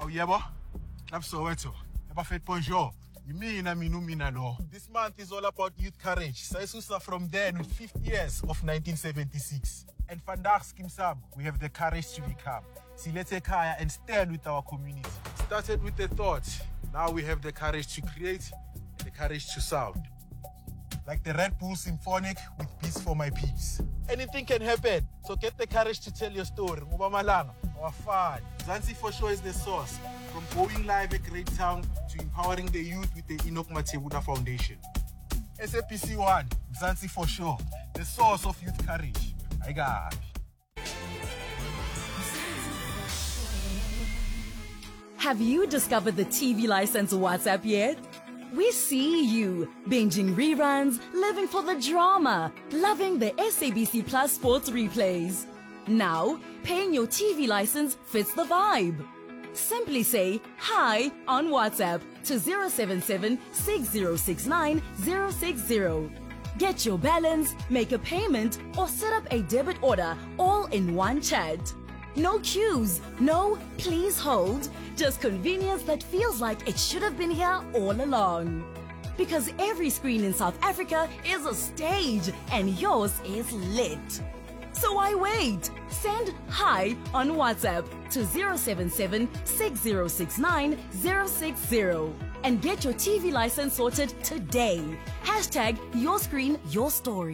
Oh, yebo. Club Soweto. Yebo fet bonjour. Yimina minumina lo. This month is all about youth courage. Saisusa from then with 50 years of 1976. And vandaag Skimsam, we have the courage to become. Silete Kaya and stand with our community. Started with the thought. Now we have the courage to create and the courage to sound. Like the Red Bull Symphonic with Beats for My Peeps. Anything can happen, so get the courage to tell your story. Ngoba malanga, our fun. Mzansi for sure is the source. From going live at Great Town to empowering the youth with the Enoch Matebula Foundation. SAPC 1, Mzansi for sure, the source of youth courage. I got. Have you discovered the TV license WhatsApp yet? We see you binging reruns, living for the drama, loving the SABC Plus sports replays. Now, paying your TV license fits the vibe. Simply say hi on WhatsApp to 077 6069 060. Get your balance, make a payment, or set up a debit order all in one chat. No queues, no please hold, just convenience that feels like it should have been here all along. Because every screen in South Africa is a stage and yours is lit. So why wait? Send hi on WhatsApp to 077 6069 060 and get your TV license sorted today. Hashtag your screen, your story.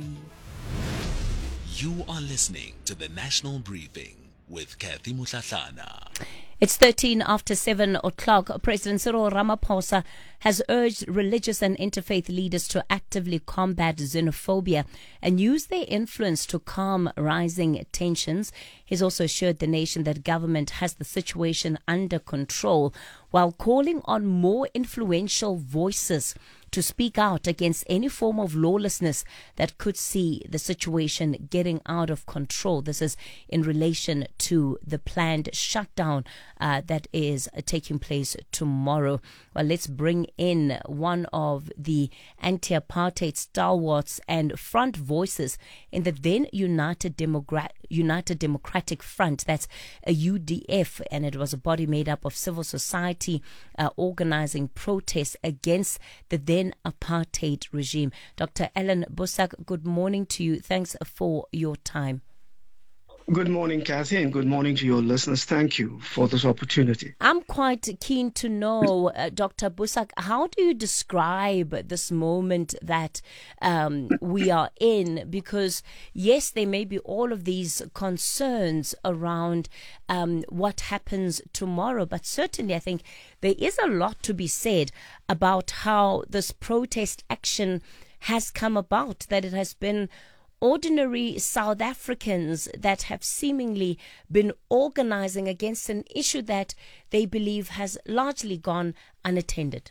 You are listening to the National Briefing with Kathy Mutlatlana. It's 13 after 7 o'clock. President Cyril Ramaphosa has urged religious and interfaith leaders to actively combat xenophobia and use their influence to calm rising tensions. He's also assured the nation that government has the situation under control, while calling on more influential voices to speak out against any form of lawlessness that could see the situation getting out of control. This is in relation to the planned shutdown that is taking place tomorrow. Well, let's bring in one of the anti-apartheid stalwarts and front voices in the then United Democratic Front. That's a UDF, and it was a body made up of civil society organizing protests against the then apartheid regime. Dr. Alan Boesak, good morning to you. Thanks for your time. Good morning, Kathy, and good morning to your listeners. Thank you for this opportunity. I'm quite keen to know, Dr. Boesak, how do you describe this moment that we are in? Because, yes, there may be all of these concerns around what happens tomorrow, but certainly I think there is a lot to be said about how this protest action has come about, that it has been ordinary South Africans that have seemingly been organizing against an issue that they believe has largely gone unattended.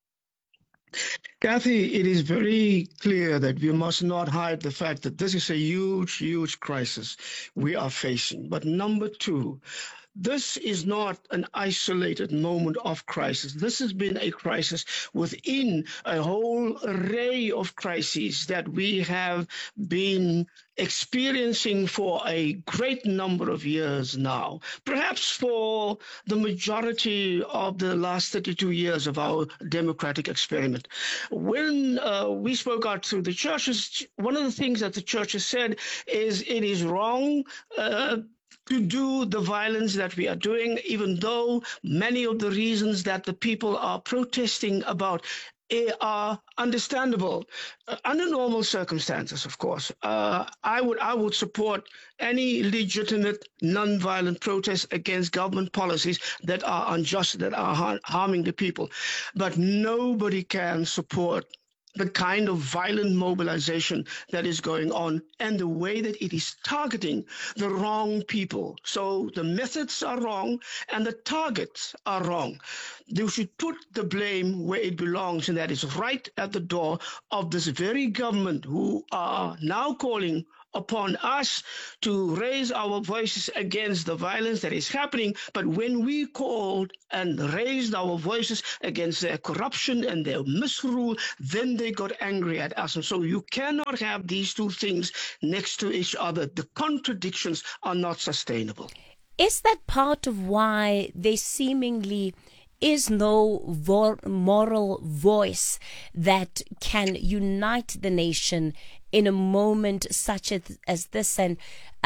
Kathy, it is very clear that we must not hide the fact that this is a huge, huge crisis we are facing. But number two, this is not an isolated moment of crisis. This has been a crisis within a whole array of crises that we have been experiencing for a great number of years now, perhaps for the majority of the last 32 years of our democratic experiment. When we spoke out to the churches, one of the things that the church has said is it is wrong to do the violence that we are doing, even though many of the reasons that the people are protesting about are understandable under normal circumstances. Of course, I would support any legitimate non-violent protest against government policies that are unjust, that are harming the people, but nobody can support the kind of violent mobilization that is going on and the way that it is targeting the wrong people. So the methods are wrong and the targets are wrong. They should put the blame where it belongs, and that is right at the door of this very government who are now calling upon us to raise our voices against the violence that is happening. But when we called and raised our voices against their corruption and their misrule, then they got angry at us. And so you cannot have these two things next to each other. The contradictions are not sustainable. Is that part of why there seemingly is no moral voice that can unite the nation in a moment such as this, and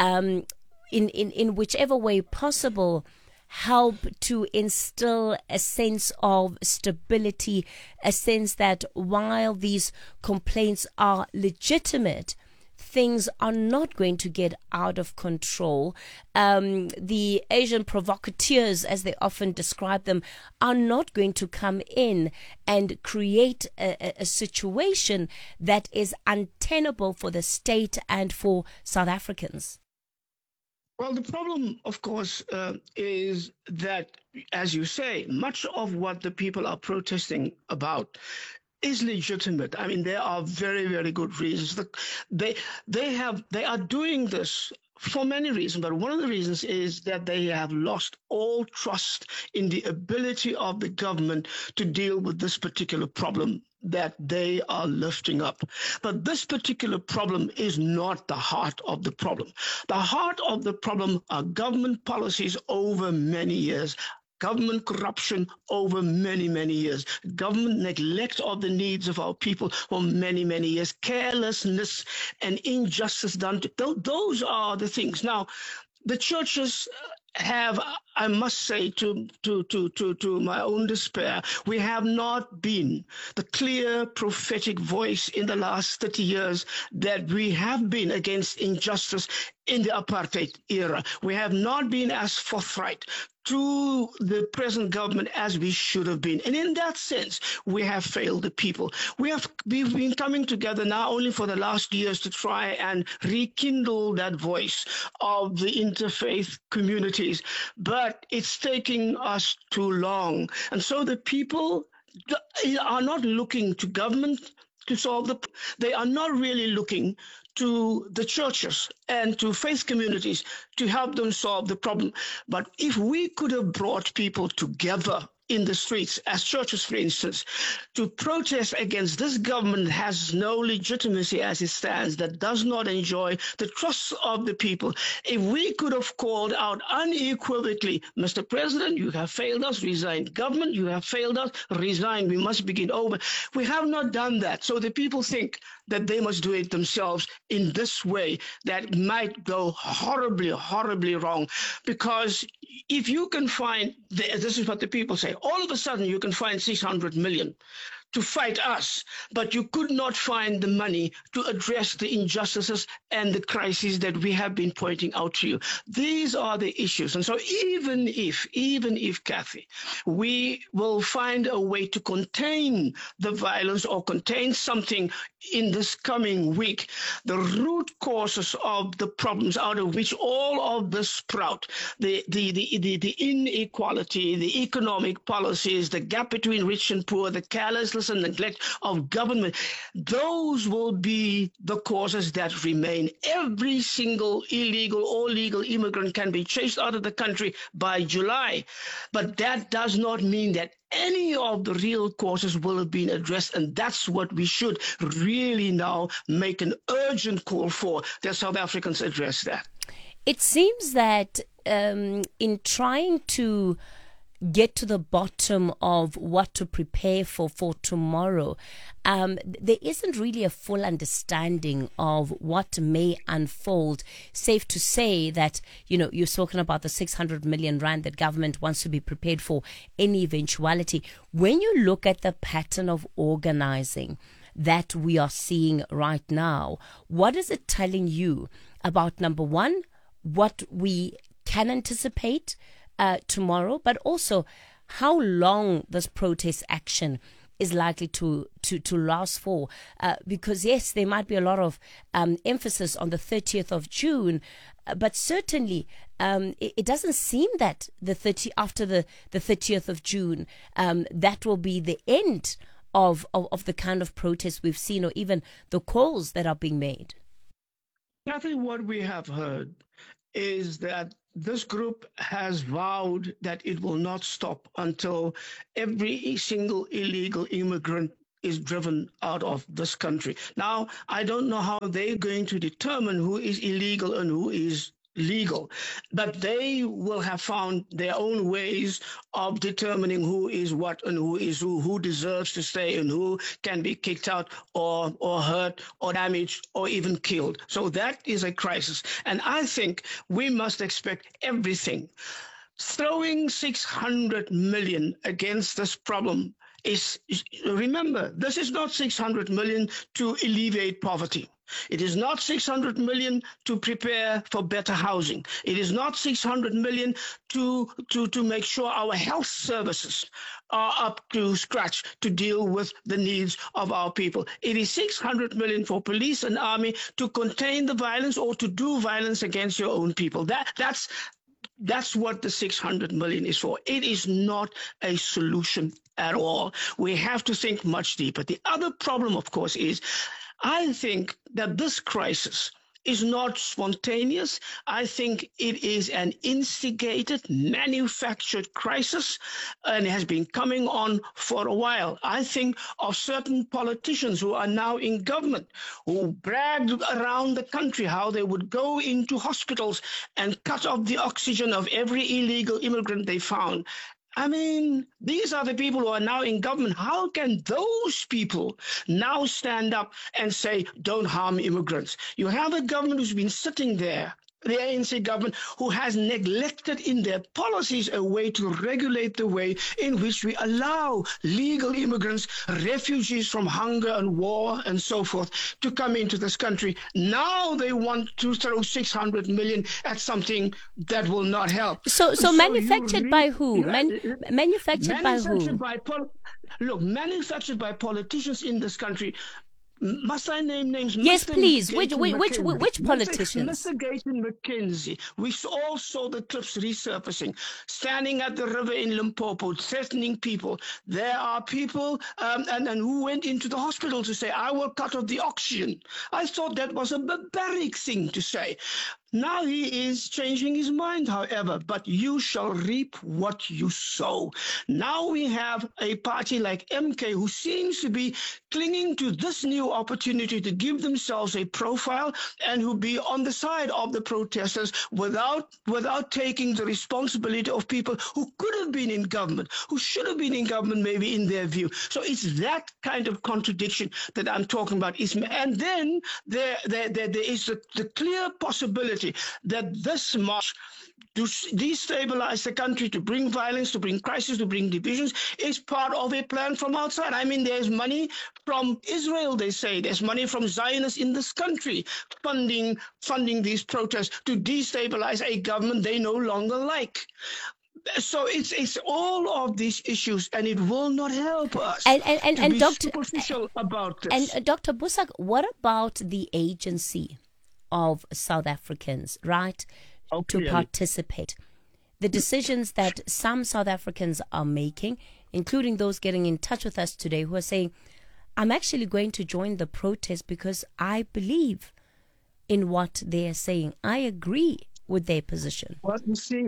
in whichever way possible, help to instill a sense of stability, a sense that while these complaints are legitimate, things are not going to get out of control. The Asian provocateurs, as they often describe them, are not going to come in and create a situation that is untenable for the state and for South Africans. Well, the problem, of course, is that, as you say, much of what the people are protesting about is legitimate. I mean, there are very, very good reasons. They are doing this for many reasons, but one of the reasons is that they have lost all trust in the ability of the government to deal with this particular problem that they are lifting up. But this particular problem is not the heart of the problem. The heart of the problem are government policies over many years, government corruption over many, many years, government neglect of the needs of our people for many, many years, carelessness and injustice done. Those are the things. Now, the churches have, I must say, to my own despair, we have not been the clear prophetic voice in the last 30 years that we have been against injustice in the apartheid era. We have not been as forthright to the present government as we should have been. And in that sense, we have failed the people. We've been coming together now only for the last years to try and rekindle that voice of the interfaith communities. But it's taking us too long. And so the people are not looking to government to solve they are not really looking to the churches and to faith communities to help them solve the problem. But if we could have brought people together in the streets, as churches, for instance, to protest against this government that has no legitimacy as it stands, that does not enjoy the trust of the people. If we could have called out unequivocally, Mr. President, you have failed us, resign. Government, you have failed us, resign. We must begin over. We have not done that. So the people think that they must do it themselves in this way that might go horribly, horribly wrong. Because if you can find, this is what the people say, all of a sudden you can find 600 million to fight us, but you could not find the money to address the injustices and the crises that we have been pointing out to you. These are the issues. And so even if, Kathy, we will find a way to contain the violence or contain something in this coming week, the root causes of the problems out of which all of this sprout, the inequality, the economic policies, the gap between rich and poor, the carelessness and neglect of government, those will be the causes that remain. Every single illegal or legal immigrant can be chased out of the country by July, but that does not mean that any of the real causes will have been addressed, and that's what we should really now make an urgent call for, that South Africans address that. It seems that in trying to get to the bottom of what to prepare for tomorrow, there isn't really a full understanding of what may unfold. Safe to say that, you're talking about the 600 million rand that government wants to be prepared for any eventuality. When you look at the pattern of organizing that we are seeing right now, what is it telling you about, number one, what we can anticipate tomorrow, but also how long this protest action is likely to last for? Because yes, there might be a lot of emphasis on the 30th of June, but certainly it doesn't seem that after the 30th of June, that will be the end of the kind of protests we've seen, or even the calls that are being made. Kathy, what we have heard is that this group has vowed that it will not stop until every single illegal immigrant is driven out of this country. Now, I don't know how they're going to determine who is illegal and who is legal, but they will have found their own ways of determining who is what and who is who deserves to stay and who can be kicked out or hurt or damaged or even killed. So that is a crisis. And I think we must expect everything. Throwing 600 million against this problem remember, this is not 600 million to alleviate poverty. It is not 600 million to prepare for better housing. It is not 600 million to make sure our health services are up to scratch to deal with the needs of our people. It is 600 million for police and army to contain the violence or to do violence against your own people. That's what the 600 million is for. It is not a solution at all. We have to think much deeper. The other problem, of course, is I think that this crisis is not spontaneous. I think it is an instigated, manufactured crisis, and it has been coming on for a while. I think of certain politicians who are now in government who bragged around the country how they would go into hospitals and cut off the oxygen of every illegal immigrant they found. I mean, these are the people who are now in government. How can those people now stand up and say, don't harm immigrants? You have a government who's been sitting there, the ANC government, who has neglected in their policies a way to regulate the way in which we allow legal immigrants, refugees from hunger and war and so forth, to come into this country. Now they want to throw 600 million at something that will not help. So manufactured by who? Manufactured by who? Look, manufactured by politicians in this country. Must I name names? Yes, Mr. please. Gayton Which politicians? Mr. Gayton McKenzie. We all saw the clips resurfacing, standing at the river in Limpopo, threatening people. There are people and who went into the hospital to say, I will cut off the oxygen. I thought that was a barbaric thing to say. Now he is changing his mind, however, but you shall reap what you sow. Now we have a party like MK who seems to be clinging to this new opportunity to give themselves a profile and who be on the side of the protesters without taking the responsibility of people who could have been in government, who should have been in government maybe in their view. So it's that kind of contradiction that I'm talking about. And then there is the clear possibility that this march to destabilize the country, to bring violence, to bring crisis, to bring divisions, is part of a plan from outside. I mean, there's money from Israel, they say. There's money from Zionists in this country funding these protests to destabilize a government they no longer like. So it's all of these issues, and it will not help us to be superficial about this. And Dr. Busak, what about the agency of South Africans, right, to participate? The decisions that some South Africans are making, including those getting in touch with us today who are saying, I'm actually going to join the protest because I believe in what they're saying. I agree with their position. Well, you see,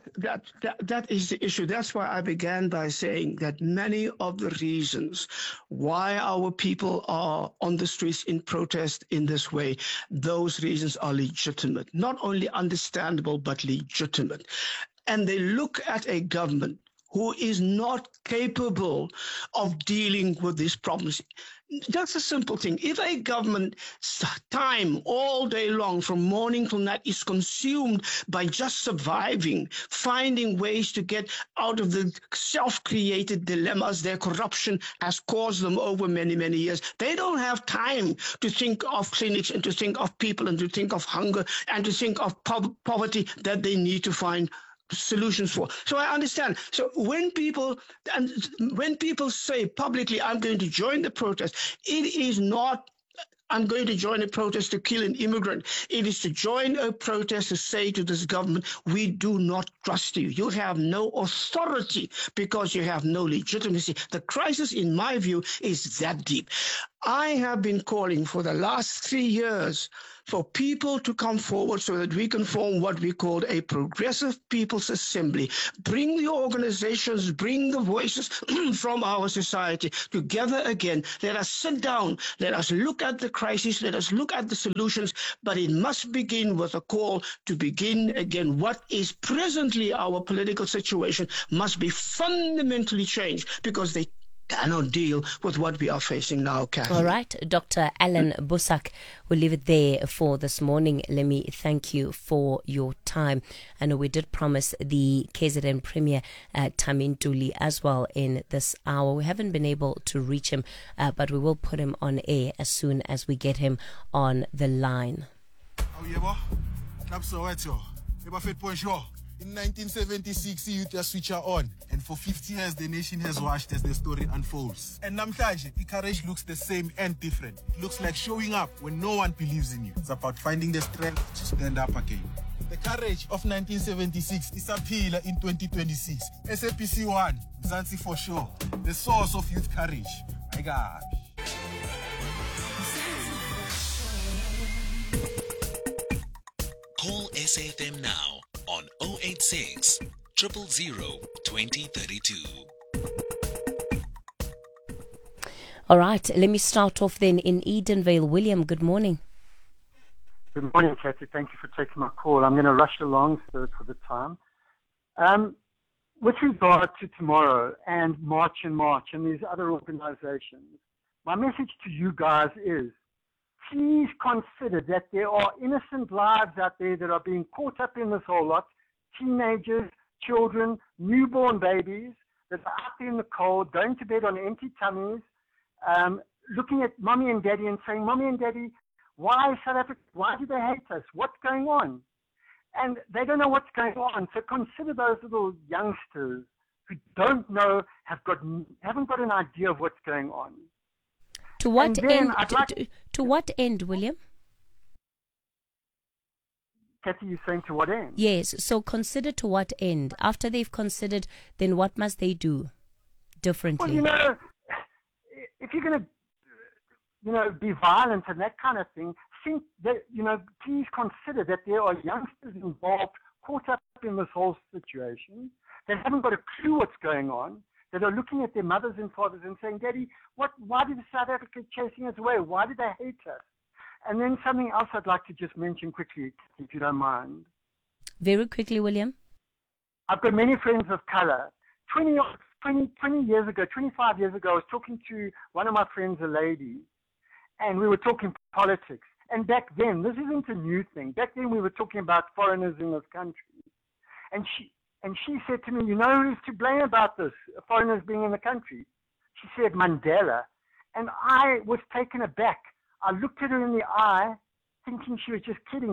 that is the issue. That's why I began by saying that many of the reasons why our people are on the streets in protest in this way, those reasons are legitimate, not only understandable, but legitimate. And they look at a government who is not capable of dealing with these problems. That's a simple thing. If a government time all day long from morning till night is consumed by just surviving, finding ways to get out of the self-created dilemmas their corruption has caused them over many, many years, they don't have time to think of clinics and to think of people and to think of hunger and to think of poverty that they need to find solutions for. So I understand. So when people say publicly, I'm going to join the protest, it is not I'm going to join a protest to kill an immigrant. It is to join a protest to say to this government, we do not trust you. You have no authority because you have no legitimacy. The crisis, in my view, is that deep. I have been calling for the last 3 years for people to come forward so that we can form what we call a progressive people's assembly. Bring the organizations, bring the voices from our society together again. Let us sit down. Let us look at the crisis. Let us look at the solutions. But it must begin with a call to begin again. What is presently our political situation must be fundamentally changed because they cannot deal with what we are facing now, Kathy. All right, Dr. Alan Boesak, we'll leave it there for this morning. Let me thank you for your time. I know we did promise the KZN Premier, Tami Ntuli, as well in this hour. We haven't been able to reach him, but we will put him on air as soon as we get him on the line. In 1976, you just switch her on. And for 50 years, the nation has watched as the story unfolds. And namhlanje, courage looks the same and different. It looks like showing up when no one believes in you. It's about finding the strength to stand up again. The courage of 1976 is a pillar in 2026. SAPC 1, Mzansi for sure. The source of youth courage. My God. Call SAFM now on 086 000 2032. All right, let me start off then in Edenvale. William, good morning. Good morning, Kathy. Thank you for taking my call. I'm going to rush along for the time. With regard to tomorrow and March and these other organizations, my message to you guys is, please consider that there are innocent lives out there that are being caught up in this whole lot. Teenagers, children, newborn babies that are out there in the cold, going to bed on empty tummies, looking at mommy and daddy and saying, Mommy and Daddy, why South Africa? Why do they hate us? What's going on? And they don't know what's going on. So consider those little youngsters who don't know, haven't got an idea of what's going on. To what end? To what end, William? Kathy, you're saying to what end? Yes. So consider to what end? After they've considered, then what must they do differently? Well, if you're going to, be violent and that kind of thing, think that, please consider that there are youngsters involved, caught up in this whole situation, that haven't got a clue what's going on, that are looking at their mothers and fathers and saying, Daddy, why did South Africa chasing us away? Why did they hate us? And then something else I'd like to just mention quickly, if you don't mind. Very quickly, William. I've got many friends of color. 20 years ago, 25 years ago, I was talking to one of my friends, a lady, and we were talking politics. And back then, this isn't a new thing. Back then, we were talking about foreigners in this country. And she said to me, you know who's to blame about this, foreigners being in the country? She said, Mandela. And I was taken aback. I looked at her in the eye, thinking she was just kidding,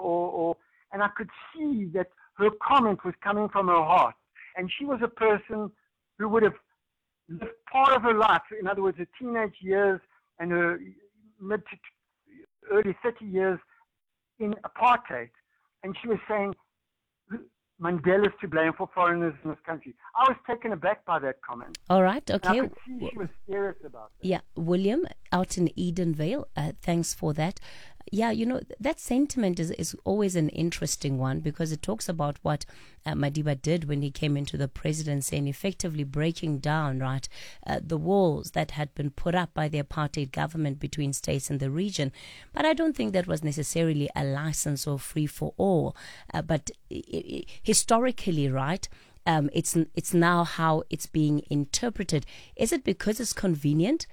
and I could see that her comment was coming from her heart. And she was a person who would have lived part of her life, in other words, her teenage years and her mid to early 30 years in apartheid. And she was saying, Mandela's to blame for foreigners in this country. I was taken aback by that comment. All right, okay. And I could see she was serious about it. Yeah, William, out in Edenvale, thanks for that. Yeah, that sentiment is always an interesting one because it talks about what Madiba did when he came into the presidency and effectively breaking down, right, the walls that had been put up by the apartheid government between states in the region. But I don't think that was necessarily a license or free for all. But historically, right, it's now how it's being interpreted. Is it because it's convenient?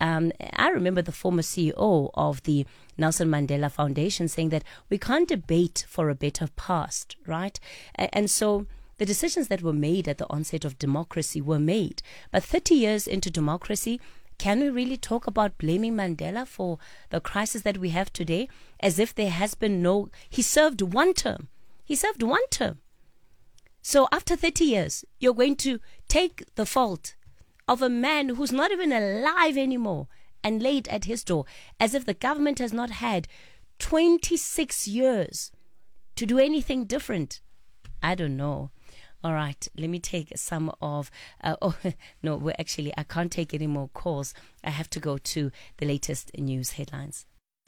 I remember the former CEO of the Nelson Mandela Foundation saying that we can't debate for a better past, right? And so the decisions that were made at the onset of democracy were made. But 30 years into democracy, can we really talk about blaming Mandela for the crisis that we have today as if there has been he served one term. So after 30 years, you're going to take the fault of a man who's not even alive anymore and laid at his door, as if the government has not had 26 years to do anything different. I don't know. All right, let me take some of. I can't take any more calls. I have to go to the latest news headlines.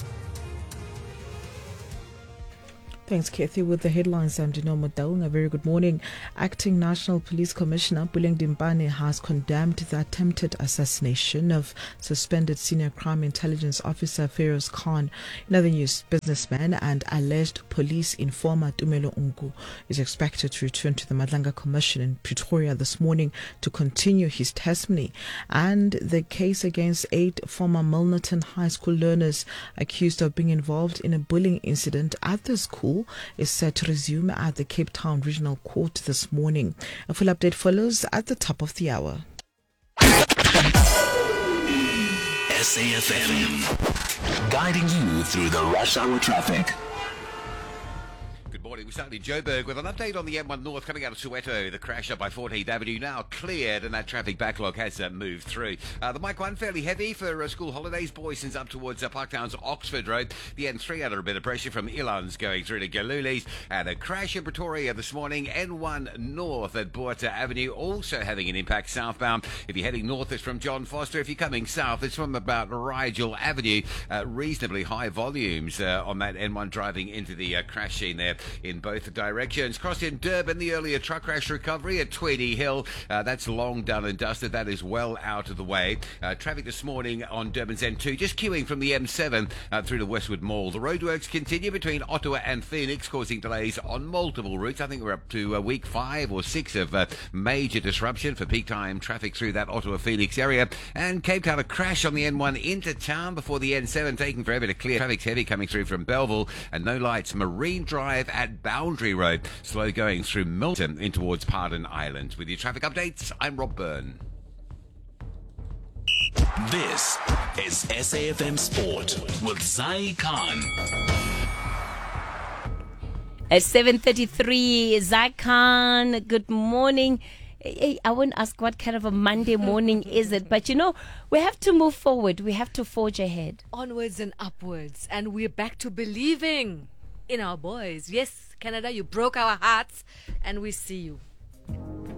Thanks, Kathy. With the headlines, I'm Dino Modaung. A very good morning. Acting National Police Commissioner Puleng Dimpane has condemned the attempted assassination of suspended Senior Crime Intelligence Officer Feroz Khan. In other news, businessman and alleged police informer Tumelo Ungu is expected to return to the Madlanga Commission in Pretoria this morning to continue his testimony. And the case against 8 former Milnerton High School learners accused of being involved in a bullying incident at the school is set to resume at the Cape Town Regional Court this morning. A full update follows at the top of the hour. SAFM, guiding you through the rush hour traffic. Good morning. We start in Joburg with an update on the M1 North coming out of Soweto. The crash up by 14th Avenue now cleared, and that traffic backlog has moved through. The Mike 1 fairly heavy for school holidays. Boyson's up towards Parktown's Oxford Road. The N3 under a bit of pressure from Ilan's going through to Galuli's. And a crash in Pretoria this morning. N1 North at Buerta Avenue also having an impact southbound. If you're heading north, it's from John Foster. If you're coming south, it's from about Rigel Avenue. Reasonably high volumes on that N1 driving into the crash scene there in both directions. Crossed in Durban, the earlier truck crash recovery at Tweedy Hill. That's long done and dusted. That is well out of the way. Traffic this morning on Durban's N2, just queuing from the M7 through to Westwood Mall. The roadworks continue between Ottawa and Phoenix, causing delays on multiple routes. I think we're up to week 5 or 6 of major disruption for peak time traffic through that Ottawa-Phoenix area. And Cape Town, a crash on the N1 into town before the N7, taking forever to clear. Traffic's heavy coming through from Belleville, and no lights. Marine Drive at Boundary Road, slow going through Milton in towards Pardon Island. With your traffic updates, I'm Rob Byrne. This is SAFM Sport with Zai Khan. At 7:33, Zakan, good morning. Hey, I won't ask what kind of a Monday morning is it, but we have to move forward. We have to forge ahead. Onwards and upwards, and we're back to believing in our boys. Yes, Canada, you broke our hearts, and we see you.